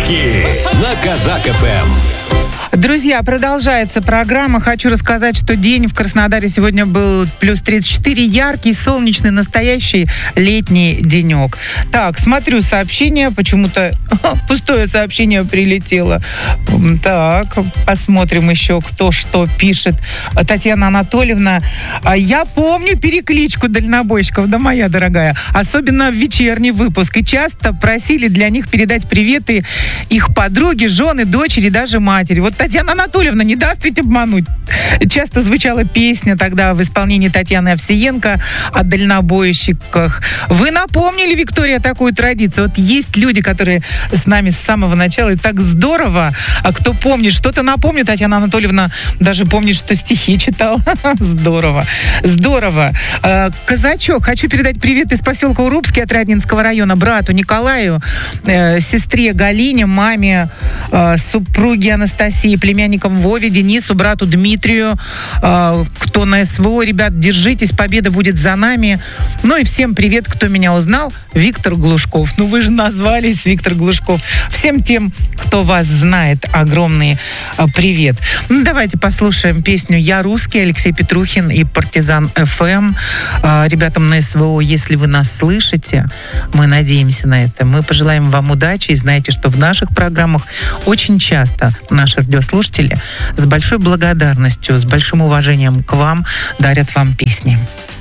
Подарки на Казак ФМ. Друзья, продолжается программа. Хочу рассказать, что день в Краснодаре сегодня был плюс 34. Яркий, солнечный, настоящий летний денек. Так, смотрю сообщение. Почему-то пустое сообщение прилетело. Так, посмотрим еще, кто что пишет. Татьяна Анатольевна. Я помню перекличку дальнобойщиков, да, моя дорогая. Особенно в вечерний выпуск. И часто просили для них передать приветы их подруги, жены, дочери, даже матери. Вот Татьяна Анатольевна не даст ведь обмануть. Часто звучала песня тогда в исполнении Татьяны Овсиенко о дальнобойщиках. Вы напомнили, Виктория, такую традицию. Вот есть люди, которые с нами с самого начала, и так здорово. А кто помнит, что-то напомню, Татьяна Анатольевна даже помнит, что стихи читал. Здорово. Здорово. Казачок, хочу передать привет из поселка Урупский от Раднинского района брату Николаю, сестре Галине, маме, супруге Анастасии, племянникам Вове, Денису, брату Дмитрию, кто на СВО. Ребят, держитесь, победа будет за нами. Ну и всем привет, кто меня узнал. Виктор Глушков. Ну вы же назвались, Виктор Глушков. Всем тем, кто вас знает, огромный привет. Ну, давайте послушаем песню «Я русский», Алексей Петрухин и Партизан ФМ. Ребятам на СВО, если вы нас слышите, мы надеемся на это. Мы пожелаем вам удачи и знаете, что в наших программах очень часто наши радиослушатели с большой благодарностью, с большим уважением к вам дарят вам песни.